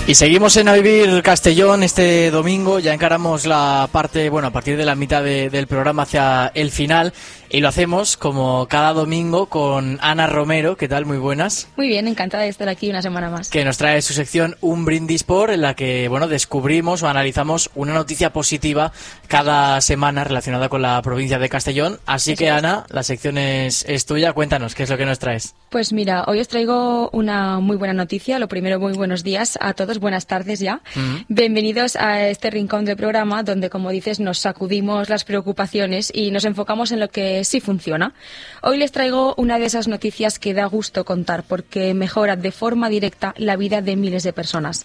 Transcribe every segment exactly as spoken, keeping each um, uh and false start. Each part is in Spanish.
Y seguimos en A Vivir Castellón este domingo, ya encaramos la parte, bueno, a partir de la mitad de, del programa hacia el final, y lo hacemos como cada domingo con Ana Romero. ¿Qué tal? Muy buenas. Muy bien, encantada de estar aquí una semana más. Que nos trae su sección Un Brindis Por, en la que, bueno, descubrimos o analizamos una noticia positiva cada semana relacionada con la provincia de Castellón. Así Eso que, es. Ana, la sección es, es tuya. Cuéntanos, ¿qué es lo que nos traes? Pues mira, hoy os traigo una muy buena noticia. Lo primero, muy buenos días a todos. Buenas tardes ya. Uh-huh. Bienvenidos a este rincón del programa donde, como dices, nos sacudimos las preocupaciones y nos enfocamos en lo que sí funciona. Hoy les traigo una de esas noticias que da gusto contar porque mejora de forma directa la vida de miles de personas.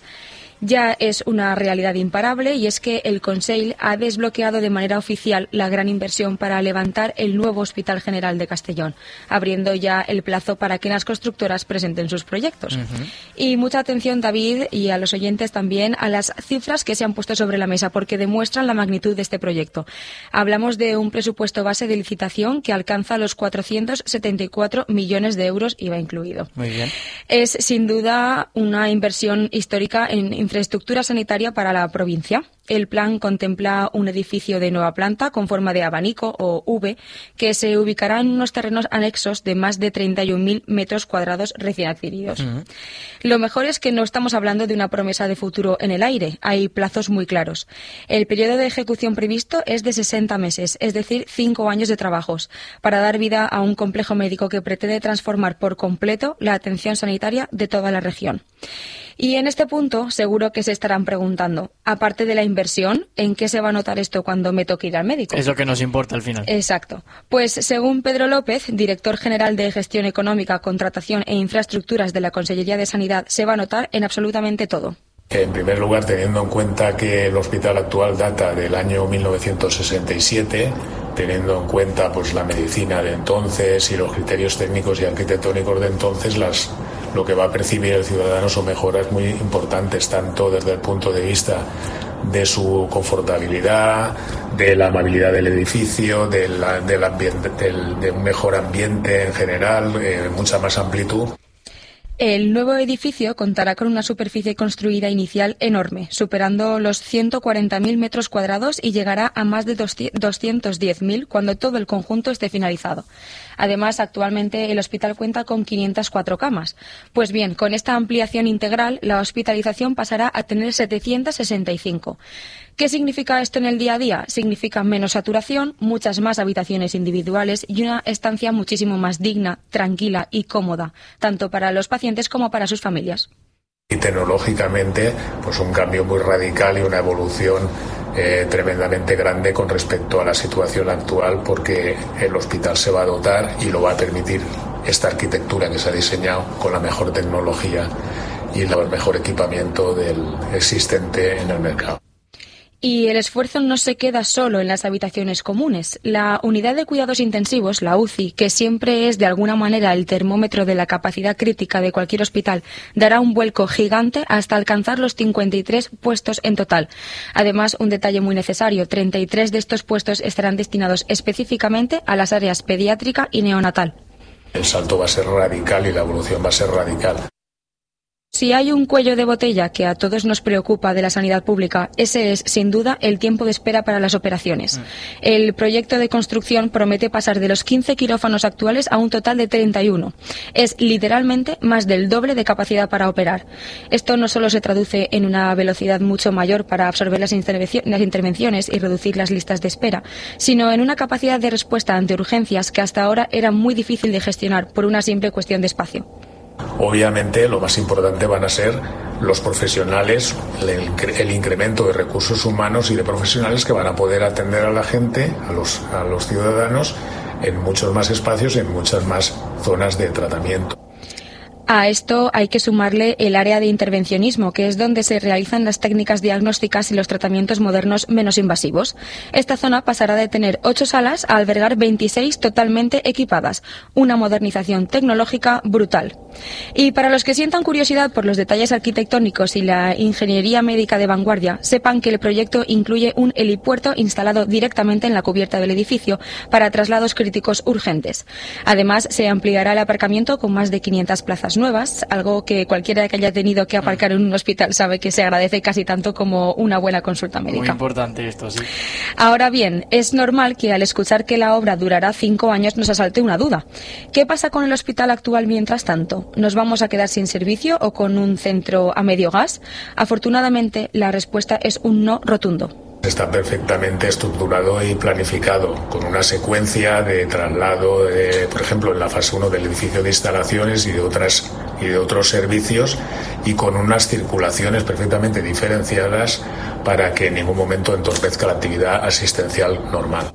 Ya es una realidad imparable y es que el Consell ha desbloqueado de manera oficial la gran inversión para levantar el nuevo Hospital General de Castellón, abriendo ya el plazo para que las constructoras presenten sus proyectos. Uh-huh. Y mucha atención, David, y a los oyentes también, a las cifras que se han puesto sobre la mesa porque demuestran la magnitud de este proyecto. Hablamos de un presupuesto base de licitación que alcanza los cuatrocientos setenta y cuatro millones de euros, I V A incluido. Muy bien. Es sin duda una inversión histórica en infraestructura sanitaria para la provincia. El plan contempla un edificio de nueva planta con forma de abanico o V que se ubicará en unos terrenos anexos de más de treinta y un mil metros cuadrados recién adquiridos. Uh-huh. Lo mejor es que no estamos hablando de una promesa de futuro en el aire. Hay plazos muy claros. El periodo de ejecución previsto es de sesenta meses, es decir, cinco años de trabajos, para dar vida a un complejo médico que pretende transformar por completo la atención sanitaria de toda la región. Y en este punto seguro que se estarán preguntando, aparte de la inversión, ¿en qué se va a notar esto cuando me toque ir al médico? Es lo que nos importa al final. Exacto. Pues según Pedro López, director general de Gestión Económica, Contratación e Infraestructuras de la Consellería de Sanidad, se va a notar en absolutamente todo. En primer lugar, teniendo en cuenta que el hospital actual data del año mil novecientos sesenta y siete, teniendo en cuenta pues la medicina de entonces y los criterios técnicos y arquitectónicos de entonces, las, lo que va a percibir el ciudadano son mejoras muy importantes, tanto desde el punto de vista de su confortabilidad, de la amabilidad del edificio, de, la, del ambiente, del, de un mejor ambiente en general, eh, mucha más amplitud. El nuevo edificio contará con una superficie construida inicial enorme, superando los ciento cuarenta mil metros cuadrados y llegará a más de doscientos diez mil cuando todo el conjunto esté finalizado. Además, actualmente el hospital cuenta con quinientas cuatro camas. Pues bien, con esta ampliación integral, la hospitalización pasará a tener setecientas sesenta y cinco. ¿Qué significa esto en el día a día? Significa menos saturación, muchas más habitaciones individuales y una estancia muchísimo más digna, tranquila y cómoda, tanto para los pacientes como para sus familias. Y tecnológicamente, pues un cambio muy radical y una evolución eh, tremendamente grande con respecto a la situación actual, porque el hospital se va a dotar y lo va a permitir esta arquitectura que se ha diseñado con la mejor tecnología y el mejor equipamiento del existente en el mercado. Y el esfuerzo no se queda solo en las habitaciones comunes. La unidad de cuidados intensivos, la U C I, que siempre es de alguna manera el termómetro de la capacidad crítica de cualquier hospital, dará un vuelco gigante hasta alcanzar los cincuenta y tres puestos en total. Además, un detalle muy necesario, treinta y tres de estos puestos estarán destinados específicamente a las áreas pediátrica y neonatal. El salto va a ser radical y la evolución va a ser radical. Si hay un cuello de botella que a todos nos preocupa de la sanidad pública, ese es, sin duda, el tiempo de espera para las operaciones. El proyecto de construcción promete pasar de los quince quirófanos actuales a un total de treinta y uno. Es literalmente más del doble de capacidad para operar. Esto no solo se traduce en una velocidad mucho mayor para absorber las, intervenci- las intervenciones y reducir las listas de espera, sino en una capacidad de respuesta ante urgencias que hasta ahora era muy difícil de gestionar por una simple cuestión de espacio. Obviamente, lo más importante van a ser los profesionales, el, el incremento de recursos humanos y de profesionales que van a poder atender a la gente, a los, a los ciudadanos, en muchos más espacios y en muchas más zonas de tratamiento. A esto hay que sumarle el área de intervencionismo, que es donde se realizan las técnicas diagnósticas y los tratamientos modernos menos invasivos. Esta zona pasará de tener ocho salas a albergar veintiséis totalmente equipadas, una modernización tecnológica brutal. Y para los que sientan curiosidad por los detalles arquitectónicos y la ingeniería médica de vanguardia, sepan que el proyecto incluye un helipuerto instalado directamente en la cubierta del edificio para traslados críticos urgentes. Además, se ampliará el aparcamiento con más de quinientas plazas nuevas, algo que cualquiera que haya tenido que aparcar en un hospital sabe que se agradece casi tanto como una buena consulta médica. Muy importante esto, sí. Ahora bien, es normal que al escuchar que la obra durará cinco años nos asalte una duda. ¿Qué pasa con el hospital actual mientras tanto? ¿Nos vamos a quedar sin servicio o con un centro a medio gas? Afortunadamente, la respuesta es un no rotundo. Está perfectamente estructurado y planificado, con una secuencia de traslado, de, por ejemplo, en la fase uno del edificio de instalaciones y de otras y de otros servicios, y con unas circulaciones perfectamente diferenciadas para que en ningún momento entorpezca la actividad asistencial normal.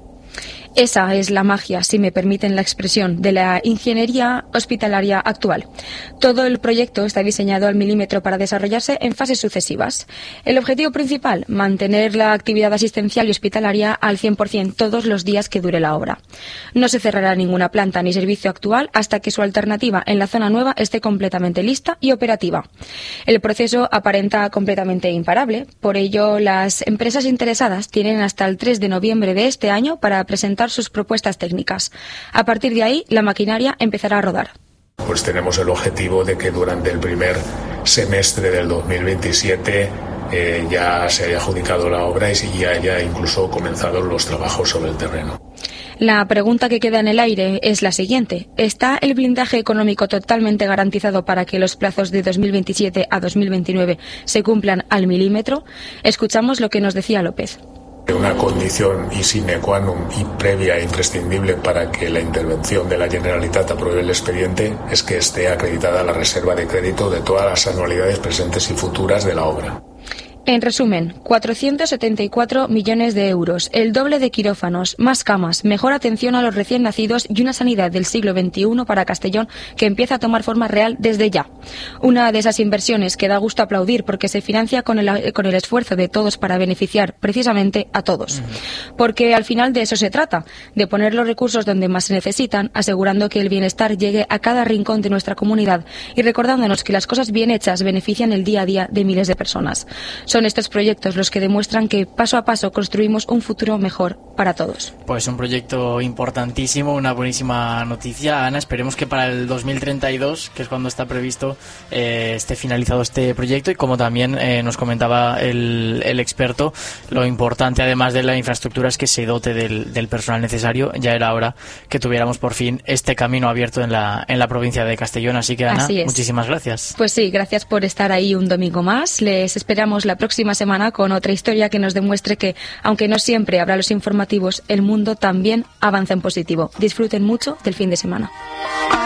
Esa es la magia, si me permiten la expresión, de la ingeniería hospitalaria actual. Todo el proyecto está diseñado al milímetro para desarrollarse en fases sucesivas. El objetivo principal, mantener la actividad asistencial y hospitalaria al cien por ciento todos los días que dure la obra. No se cerrará ninguna planta ni servicio actual hasta que su alternativa en la zona nueva esté completamente lista y operativa. El proceso aparenta completamente imparable, por ello las empresas interesadas tienen hasta el tres de noviembre de este año para presentar sus propuestas técnicas. A partir de ahí, la maquinaria empezará a rodar. Pues tenemos el objetivo de que durante el primer semestre del dos mil veintisiete eh, ya se haya adjudicado la obra y ya haya incluso comenzado los trabajos sobre el terreno. La pregunta que queda en el aire es la siguiente. ¿Está el blindaje económico totalmente garantizado para que los plazos de dos mil veintisiete a dos mil veintinueve se cumplan al milímetro? Escuchamos lo que nos decía López. Una condición y sine qua non y previa e imprescindible para que la intervención de la Generalitat apruebe el expediente es que esté acreditada la reserva de crédito de todas las anualidades presentes y futuras de la obra. En resumen, cuatrocientos setenta y cuatro millones de euros, el doble de quirófanos, más camas, mejor atención a los recién nacidos y una sanidad del siglo veintiuno para Castellón que empieza a tomar forma real desde ya. Una de esas inversiones que da gusto aplaudir porque se financia con el, con el esfuerzo de todos para beneficiar precisamente a todos. Porque al final de eso se trata, de poner los recursos donde más se necesitan, asegurando que el bienestar llegue a cada rincón de nuestra comunidad y recordándonos que las cosas bien hechas benefician el día a día de miles de personas. Son estos proyectos los que demuestran que paso a paso construimos un futuro mejor para todos. Pues un proyecto importantísimo, una buenísima noticia, Ana. Esperemos que para el dos mil treinta y dos, que es cuando está previsto, eh, esté finalizado este proyecto, y como también eh, nos comentaba el, el experto, lo importante además de la infraestructura es que se dote del, del personal necesario. Ya era hora que tuviéramos por fin este camino abierto en la, en la provincia de Castellón. Así que, Ana, Así muchísimas gracias. Pues sí, gracias por estar ahí un domingo más. Les esperamos la próxima semana con otra historia que nos demuestre que, aunque no siempre habrá los informativos, el mundo también avanza en positivo. Disfruten mucho del fin de semana.